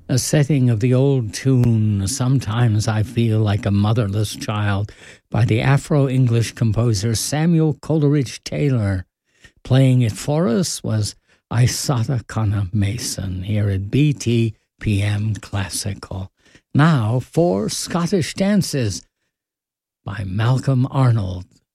a setting of the old tune, Sometimes I Feel Like a Motherless Child, by the Afro-English composer Samuel Coleridge Taylor. Playing it for us was Isata Kana Mason here at BTPM Classical. Now, 4 Scottish dances by Malcolm Arnold.